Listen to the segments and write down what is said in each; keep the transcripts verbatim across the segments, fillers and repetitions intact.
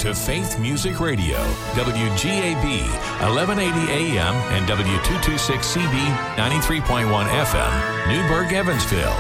to Faith Music Radio, W G A B, eleven eighty A M and W two twenty-six C B, ninety-three point one F M, Newburgh, Evansville.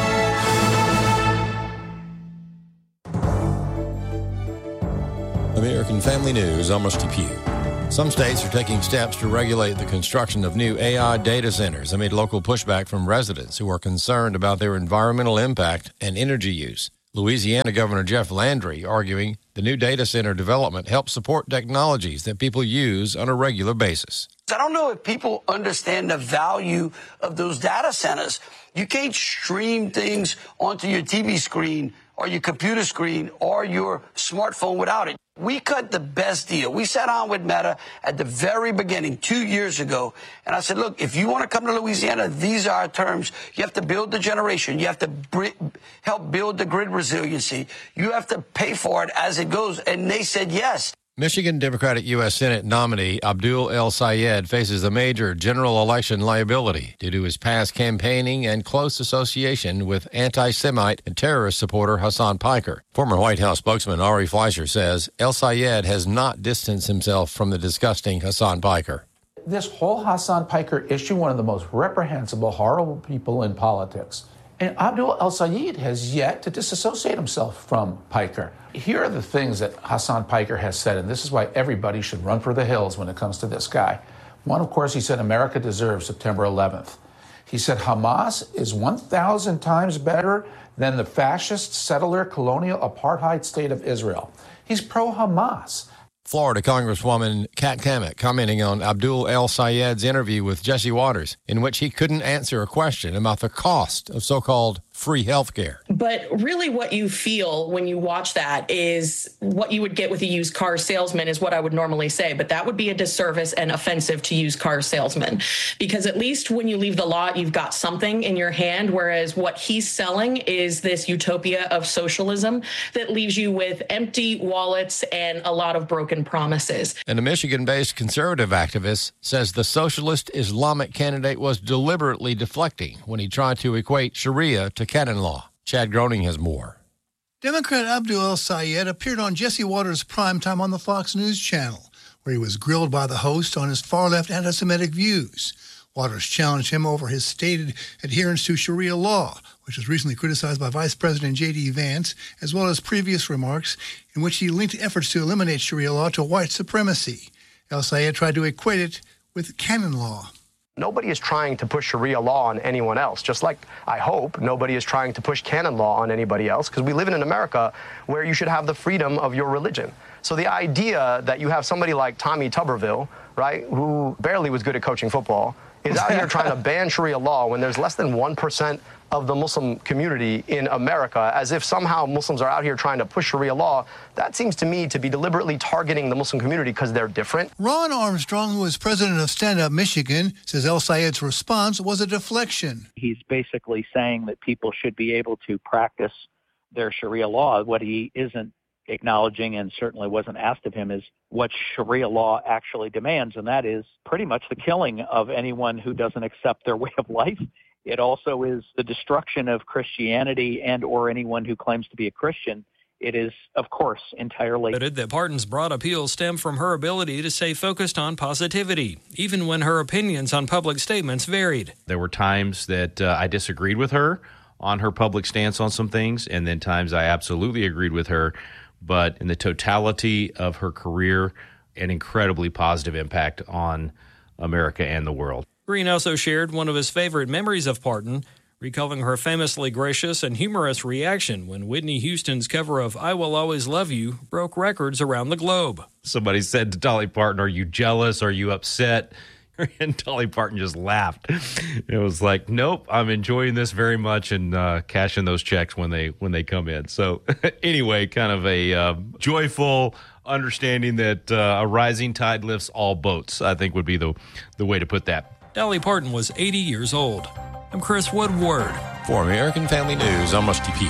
American Family News, I'm Rusty Pugh. Some states are taking steps to regulate the construction of new A I data centers amid local pushback from residents who are concerned about their environmental impact and energy use. Louisiana Governor Jeff Landry arguing the new data center development helps support technologies that people use on a regular basis. I don't know if people understand the value of those data centers. You can't stream things onto your T V screen or your computer screen or your smartphone without it. We cut the best deal. We sat down with Meta at the very beginning, two years ago, and I said, look, if you want to come to Louisiana, these are our terms. You have to build the generation. You have to br- help build the grid resiliency. You have to pay for it as it goes. And they said yes. Michigan Democratic U S Senate nominee Abdul El-Sayed faces a major general election liability due to his past campaigning and close association with anti-Semite and terrorist supporter Hassan Piker. Former White House spokesman Ari Fleischer says El-Sayed has not distanced himself from the disgusting Hassan Piker. This whole Hassan Piker issue, one of the most reprehensible, horrible people in politics. And Abdul El-Sayed has yet to disassociate himself from Piker. Here are the things that Hassan Piker has said, and this is why everybody should run for the hills when it comes to this guy. One, of course, he said America deserves September eleventh. He said Hamas is one thousand times better than the fascist settler colonial apartheid state of Israel. He's pro-Hamas. Florida Congresswoman Kat Kamek commenting on Abdul El-Sayed's interview with Jesse Waters, in which he couldn't answer a question about the cost of so-called free health care. But really what you feel when you watch that is what you would get with a used car salesman is what I would normally say. But that would be a disservice and offensive to used car salesmen, because at least when you leave the lot, you've got something in your hand, whereas what he's selling is this utopia of socialism that leaves you with empty wallets and a lot of broken promises. And a Michigan-based conservative activist says the socialist Islamic candidate was deliberately deflecting when he tried to equate Sharia to canon law. Chad Groening has more. Democrat Abdul El-Sayed appeared on Jesse Waters' Primetime on the Fox News Channel, where he was grilled by the host on his far-left anti-Semitic views. Waters challenged him over his stated adherence to Sharia law, which was recently criticized by Vice President J D. Vance, as well as previous remarks in which he linked efforts to eliminate Sharia law to white supremacy. El-Sayed tried to equate it with canon law. Nobody is trying to push Sharia law on anyone else, just like I hope nobody is trying to push canon law on anybody else, because we live in an America where you should have the freedom of your religion. So the idea that you have somebody like Tommy Tuberville, right, who barely was good at coaching football, is out here trying to ban Sharia law when there's less than one percent of the Muslim community in America, as if somehow Muslims are out here trying to push Sharia law, that seems to me to be deliberately targeting the Muslim community because they're different. Ron Armstrong, who is president of Stand Up Michigan, says El-Sayed's response was a deflection. He's basically saying that people should be able to practice their Sharia law. What he isn't acknowledging, and certainly wasn't asked of him, is what Sharia law actually demands, and that is pretty much the killing of anyone who doesn't accept their way of life. It also is the destruction of Christianity and or anyone who claims to be a Christian. It is, of course, entirely... Noted that Parton's broad appeal stemmed from her ability to stay focused on positivity, even when her opinions on public statements varied. There were times that uh, I disagreed with her on her public stance on some things, and then times I absolutely agreed with her. But in the totality of her career, an incredibly positive impact on America and the world. Green also shared one of his favorite memories of Parton, recalling her famously gracious and humorous reaction when Whitney Houston's cover of I Will Always Love You broke records around the globe. Somebody said to Dolly Parton, "Are you jealous? Are you upset?" And Dolly Parton just laughed. It was like, nope, I'm enjoying this very much and uh, cashing those checks when they when they come in. So anyway, kind of a uh, joyful understanding that uh, a rising tide lifts all boats, I think would be the, the way to put that. Dolly Parton was eighty years old. I'm Chris Woodward. For American Family News, I'm Rusty Pugh.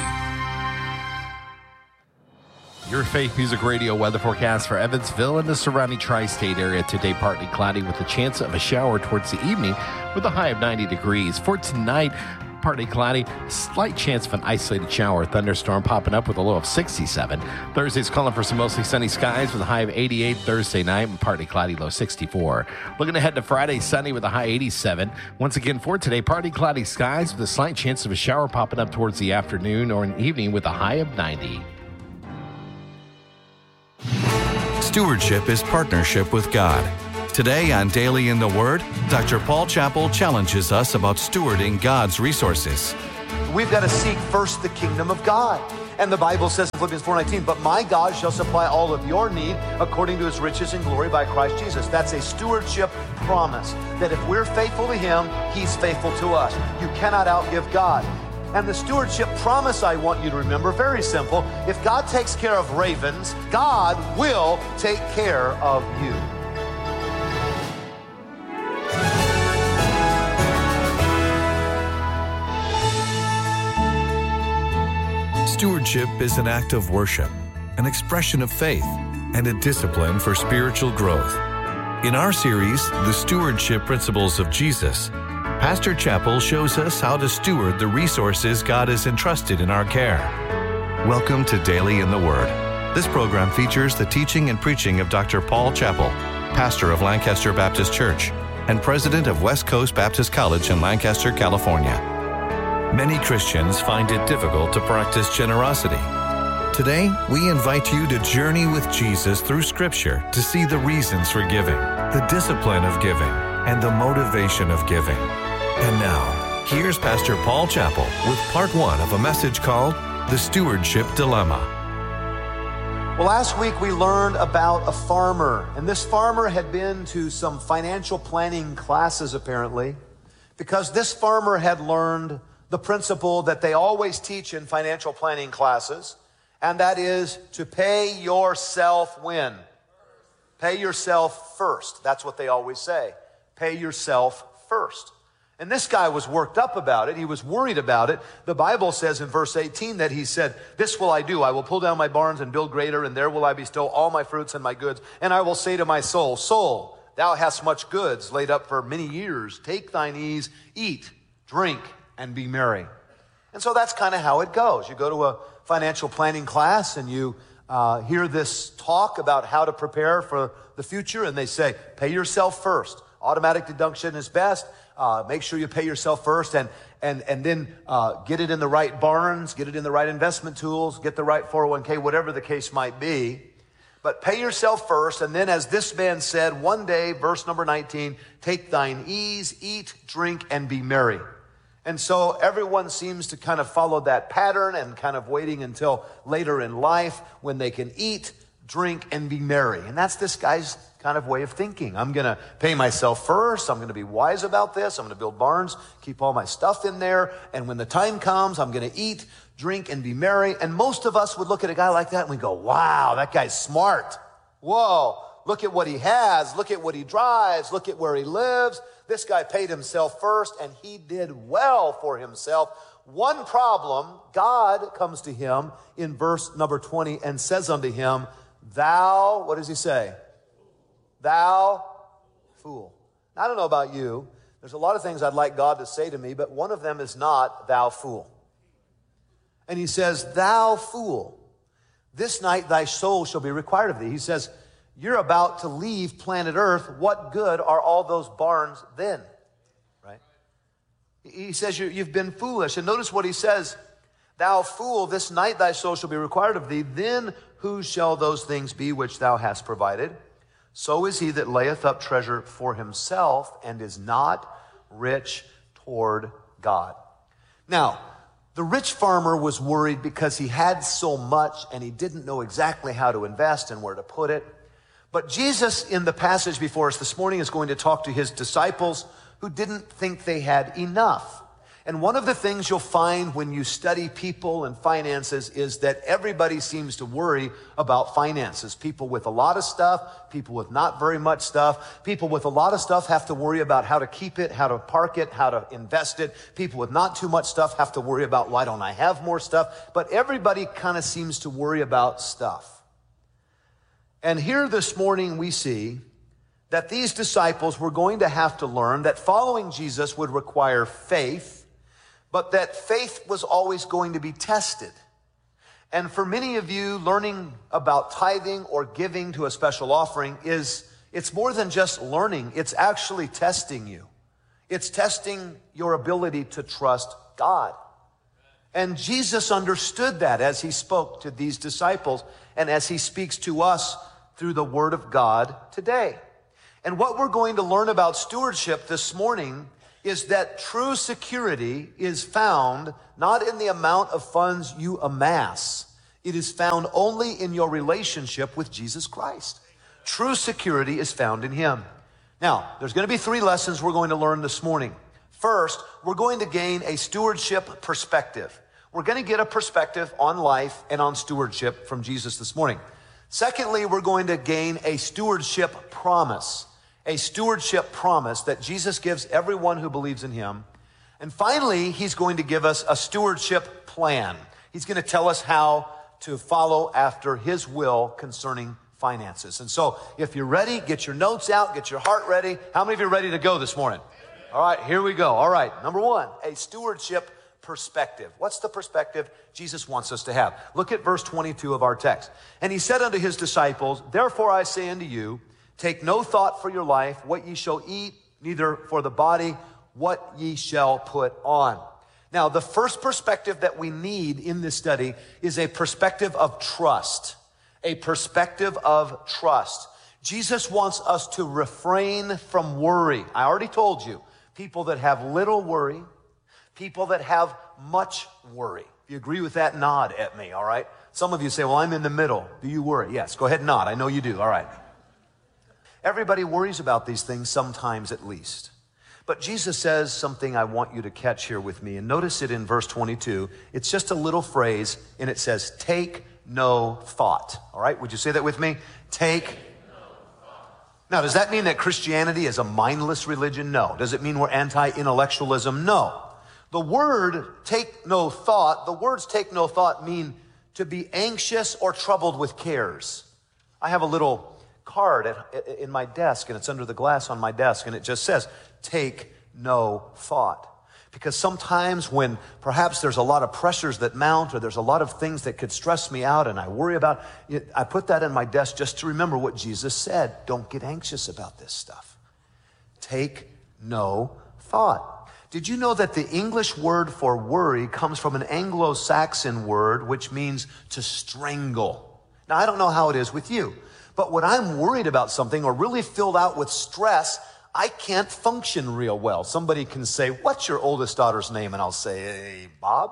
Your Faith Music Radio weather forecast for Evansville and the surrounding tri-state area. Today, partly cloudy with a chance of a shower towards the evening with a high of ninety degrees. For tonight, partly cloudy, slight chance of an isolated shower or thunderstorm popping up with a low of sixty-seven. Thursday's calling for some mostly sunny skies with a high of eighty-eight Thursday night and partly cloudy, low sixty-four. Looking ahead to Friday, sunny with a high eighty-seven. Once again for today, partly cloudy skies with a slight chance of a shower popping up towards the afternoon or an evening with a high of ninety. Stewardship is partnership with God. Today on Daily in the Word, Doctor Paul Chappell challenges us about stewarding God's resources. We've got to seek first the kingdom of God. And the Bible says in Philippians four nineteen, but my God shall supply all of your need according to his riches and glory by Christ Jesus. That's a stewardship promise, that if we're faithful to him, he's faithful to us. You cannot outgive God. And the stewardship promise I want you to remember, very simple. If God takes care of ravens, God will take care of you. Stewardship is an act of worship, an expression of faith, and a discipline for spiritual growth. In our series, The Stewardship Principles of Jesus, Pastor Chappell shows us how to steward the resources God has entrusted in our care. Welcome to Daily in the Word. This program features the teaching and preaching of Doctor Paul Chappell, pastor of Lancaster Baptist Church and president of West Coast Baptist College in Lancaster, California. Many Christians find it difficult to practice generosity. Today, we invite you to journey with Jesus through Scripture to see the reasons for giving, the discipline of giving, and the motivation of giving. And now, here's Pastor Paul Chappell with part one of a message called The Stewardship Dilemma. Well, last week we learned about a farmer, and this farmer had been to some financial planning classes apparently, because this farmer had learned the principle that they always teach in financial planning classes, and that is to pay yourself when? Pay yourself first. That's what they always say. Pay yourself first. And this guy was worked up about it. He was worried about it. The Bible says in verse eighteen that he said, this will I do. I will pull down my barns and build greater, and there will I bestow all my fruits and my goods. And I will say to my soul, soul, thou hast much goods laid up for many years. Take thine ease, eat, drink, and be merry. And so that's kind of how it goes. You go to a financial planning class and you uh, hear this talk about how to prepare for the future, and they say, pay yourself first. Automatic deduction is best. Uh, make sure you pay yourself first, and and and then uh, get it in the right barns, get it in the right investment tools, get the right four oh one k, whatever the case might be. But pay yourself first, and then as this man said, one day, verse number nineteen, take thine ease, eat, drink, and be merry. And so everyone seems to kind of follow that pattern and kind of waiting until later in life when they can eat, drink, and be merry. And that's this guy's kind of way of thinking. I'm going to pay myself first. I'm going to be wise about this. I'm going to build barns, keep all my stuff in there. And when the time comes, I'm going to eat, drink, and be merry. And most of us would look at a guy like that and we go, wow, that guy's smart. Whoa, look at what he has. Look at what he drives. Look at where he lives. This guy paid himself first, and he did well for himself. One problem, God comes to him in verse number twenty and says unto him, thou, what does he say? Thou fool. Now, I don't know about you. There's a lot of things I'd like God to say to me, but one of them is not thou fool. And he says, thou fool, this night thy soul shall be required of thee. He says, you're about to leave planet Earth. What good are all those barns then? Right? He says you've been foolish. And notice what he says. Thou fool, this night thy soul shall be required of thee. Then whose shall those things be which thou hast provided? So is he that layeth up treasure for himself and is not rich toward God. Now, the rich farmer was worried because he had so much and he didn't know exactly how to invest and where to put it. But Jesus, in the passage before us this morning, is going to talk to his disciples who didn't think they had enough. And one of the things you'll find when you study people and finances is that everybody seems to worry about finances. People with a lot of stuff, people with not very much stuff. People with a lot of stuff have to worry about how to keep it, how to park it, how to invest it. People with not too much stuff have to worry about, why don't I have more stuff? But everybody kind of seems to worry about stuff. And here this morning we see that these disciples were going to have to learn that following Jesus would require faith, but that faith was always going to be tested. And for many of you, learning about tithing or giving to a special offering is, it's more than just learning. It's actually testing you. It's testing your ability to trust God. And Jesus understood that as he spoke to these disciples and as he speaks to us through the Word of God today. And what we're going to learn about stewardship this morning is that true security is found not in the amount of funds you amass. It is found only in your relationship with Jesus Christ. True security is found in him. Now, there's going to be three lessons we're going to learn this morning. First, we're going to gain a stewardship perspective. We're going to get a perspective on life and on stewardship from Jesus this morning. Secondly, we're going to gain a stewardship promise. A stewardship promise that Jesus gives everyone who believes in him. And finally, he's going to give us a stewardship plan. He's going to tell us how to follow after his will concerning finances. And so, if you're ready, get your notes out, get your heart ready. How many of you are ready to go this morning? All right, here we go. All right, number one, a stewardship perspective. What's the perspective Jesus wants us to have? Look at verse twenty-two of our text. And he said unto his disciples, therefore I say unto you, take no thought for your life, what ye shall eat, neither for the body, what ye shall put on. Now, the first perspective that we need in this study is a perspective of trust. A perspective of trust. Jesus wants us to refrain from worry. I already told you, people that have little worry, people that have much worry. If you agree with that, nod at me, all right? Some of you say, well, I'm in the middle. Do you worry? Yes, go ahead and nod. I know you do. All right. Everybody worries about these things sometimes at least. But Jesus says something I want you to catch here with me. And notice it in verse twenty-two. It's just a little phrase, and it says, take no thought. All right, would you say that with me? Take no thought. Now, does that mean that Christianity is a mindless religion? No. Does it mean we're anti-intellectualism? No. The word take no thought, the words take no thought mean to be anxious or troubled with cares. I have a little card at, in my desk, and it's under the glass on my desk, and it just says, take no thought. Because sometimes when perhaps there's a lot of pressures that mount or there's a lot of things that could stress me out and I worry about it, I put that in my desk just to remember what Jesus said. Don't get anxious about this stuff. Take no thought. Did you know that the English word for worry comes from an Anglo-Saxon word which means to strangle? Now, I don't know how it is with you, but when I'm worried about something or really filled out with stress, I can't function real well. Somebody can say, what's your oldest daughter's name? And I'll say, hey, Bob.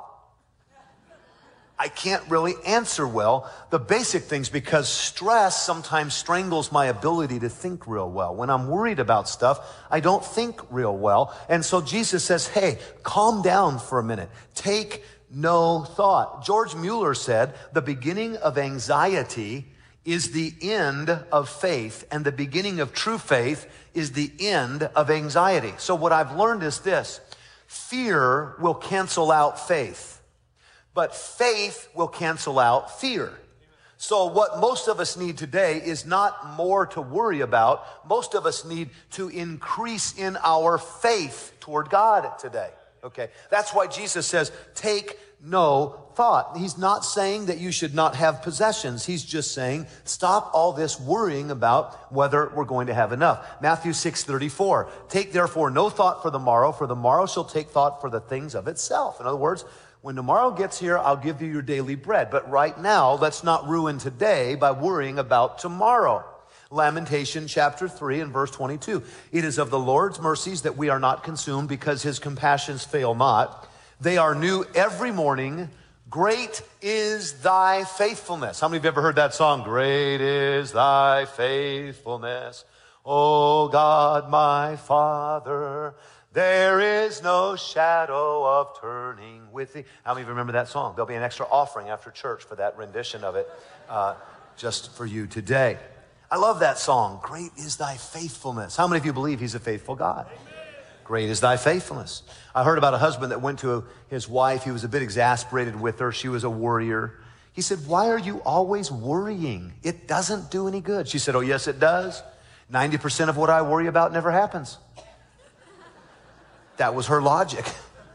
I can't really answer well the basic things because stress sometimes strangles my ability to think real well. When I'm worried about stuff, I don't think real well. And so Jesus says, hey, calm down for a minute. Take no thought. George Mueller said, the beginning of anxiety is the end of faith, and the beginning of true faith is the end of anxiety. So what I've learned is this: fear will cancel out faith, but faith will cancel out fear. So what most of us need today is not more to worry about. Most of us need to increase in our faith toward God today. Okay, that's why Jesus says, take no thought. He's not saying that you should not have possessions. He's just saying, stop all this worrying about whether we're going to have enough. Matthew six thirty-four, take therefore no thought for the morrow, for the morrow shall take thought for the things of itself. In other words, when tomorrow gets here, I'll give you your daily bread. But right now, let's not ruin today by worrying about tomorrow. Lamentation chapter three and verse twenty-two. It is of the Lord's mercies that we are not consumed, because his compassions fail not. They are new every morning. Great is thy faithfulness. How many of you ever heard that song? Great is thy faithfulness, O God, my Father. There is no shadow of turning with thee. How many of you remember that song? There'll be an extra offering after church for that rendition of it, uh, just for you today. I love that song. Great is thy faithfulness. How many of you believe he's a faithful God? Amen. Great is thy faithfulness. I heard about a husband that went to his wife. He was a bit exasperated with her. She was a worrier. He said, why are you always worrying? It doesn't do any good. She said, oh, yes, it does. ninety percent of what I worry about never happens. That was her logic.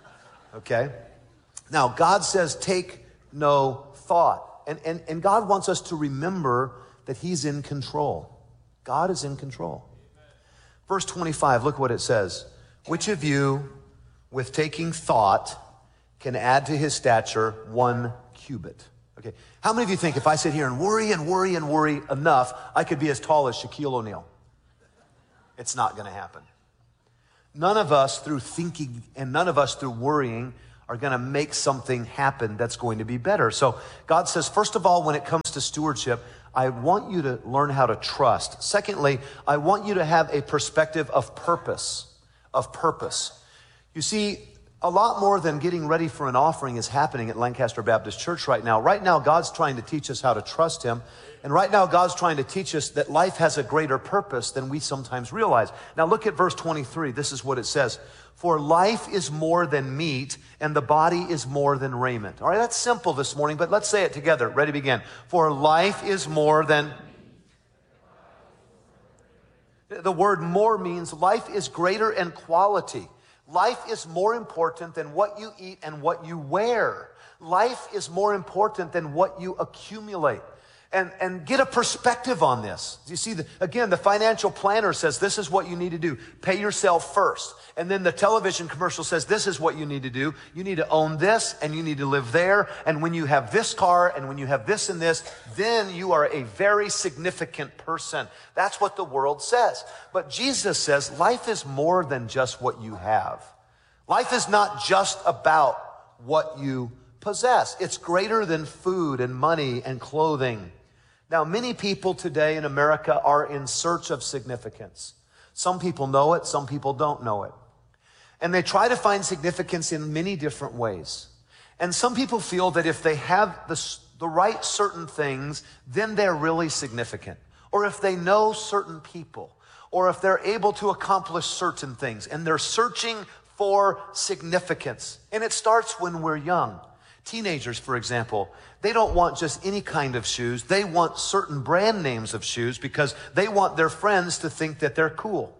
Okay? Now, God says, take no thought. And, and, and God wants us to remember that he's in control. God is in control. Verse twenty-five, look what it says. Which of you, with taking thought, can add to his stature one cubit? Okay. How many of you think if I sit here and worry and worry and worry enough, I could be as tall as Shaquille O'Neal? It's not going to happen. None of us through thinking and none of us through worrying are going to make something happen that's going to be better. So God says, first of all, when it comes to stewardship, I want you to learn how to trust. Secondly, I want you to have a perspective of purpose, of purpose. You see, a lot more than getting ready for an offering is happening at Lancaster Baptist Church right now. Right now, God's trying to teach us how to trust him. And right now, God's trying to teach us that life has a greater purpose than we sometimes realize. Now, look at verse twenty-three. This is what it says. For life is more than meat, and the body is more than raiment. All right, that's simple this morning, but let's say it together. Ready, begin. For life is more than... The word more means life is greater in quality. Life is more important than what you eat and what you wear. Life is more important than what you accumulate. And, and get a perspective on this. You see, the, again, the financial planner says this is what you need to do. Pay yourself first. And then the television commercial says this is what you need to do. You need to own this and you need to live there. And when you have this car and when you have this and this, then you are a very significant person. That's what the world says. But Jesus says life is more than just what you have. Life is not just about what you possess. It's greater than food and money and clothing. Now, many people today in America are in search of significance. Some people know it, some people don't know it. And they try to find significance in many different ways. And some people feel that if they have the, the right certain things, then they're really significant. Or if they know certain people, or if they're able to accomplish certain things, and they're searching for significance. And it starts when we're young. Teenagers, for example, they don't want just any kind of shoes. They want certain brand names of shoes because they want their friends to think that they're cool.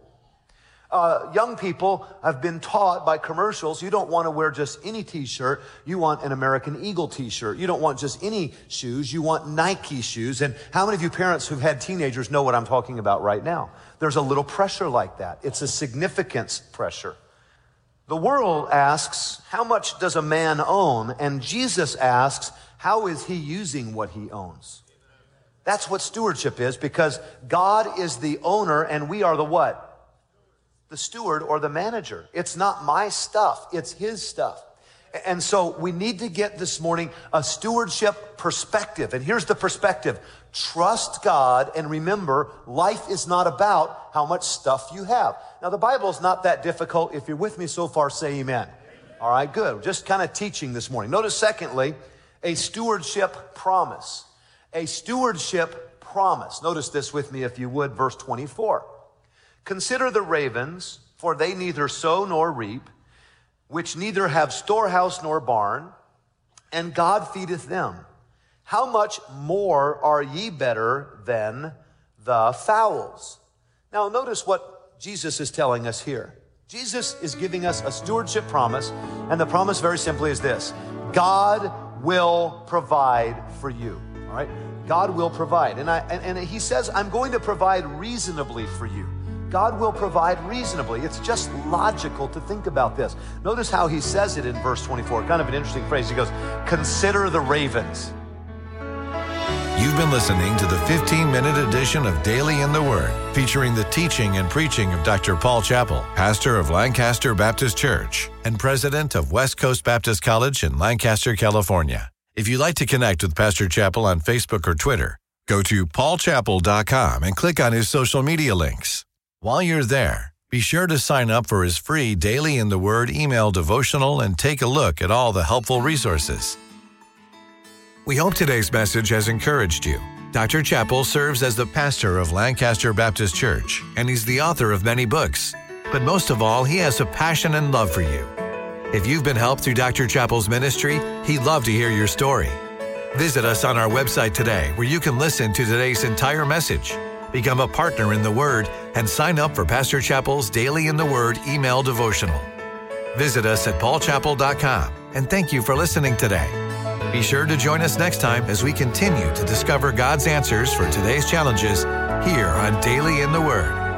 Uh, young people have been taught by commercials, you don't want to wear just any t-shirt. You want an American Eagle t-shirt. You don't want just any shoes. You want Nike shoes. And how many of you parents who've had teenagers know what I'm talking about right now? There's a little pressure like that. It's a significance pressure. The world asks, how much does a man own? And Jesus asks, how is he using what he owns? That's what stewardship is, because God is the owner and we are the what? The steward or the manager. It's not my stuff, it's his stuff. And so we need to get this morning a stewardship perspective. And here's the perspective. Trust God and remember, life is not about how much stuff you have. Now, the Bible is not that difficult. If you're with me so far, say amen. Amen. All right, good. Just kind of teaching this morning. Notice, secondly, a stewardship promise. A stewardship promise. Notice this with me, if you would, verse twenty-four. Consider the ravens, for they neither sow nor reap, which neither have storehouse nor barn, and God feedeth them. How much more are ye better than the fowls? Now, notice what Jesus is telling us here. Jesus is giving us a stewardship promise, and the promise very simply is this. God will provide for you, all right? God will provide. And, I, and, and he says, I'm going to provide reasonably for you. God will provide reasonably. It's just logical to think about this. Notice how he says it in verse twenty-four, kind of an interesting phrase. He goes, consider the ravens. You've been listening to the fifteen-minute edition of Daily in the Word, featuring the teaching and preaching of Doctor Paul Chappell, pastor of Lancaster Baptist Church and president of West Coast Baptist College in Lancaster, California. If you'd like to connect with Pastor Chappell on Facebook or Twitter, go to paul chappell dot com and click on his social media links. While you're there, be sure to sign up for his free Daily in the Word email devotional and take a look at all the helpful resources. We hope today's message has encouraged you. Doctor Chappell serves as the pastor of Lancaster Baptist Church, and he's the author of many books. But most of all, he has a passion and love for you. If you've been helped through Doctor Chappell's ministry, he'd love to hear your story. Visit us on our website today, where you can listen to today's entire message, become a partner in the Word, and sign up for Pastor Chappell's Daily in the Word email devotional. Visit us at paul chapel dot com, and thank you for listening today. Be sure to join us next time as we continue to discover God's answers for today's challenges here on Daily in the Word.